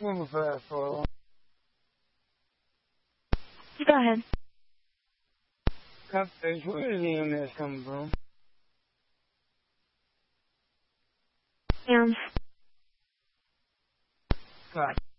Move fast forward. Go ahead. Cupcakes, where is the EMS coming from? Hands. God.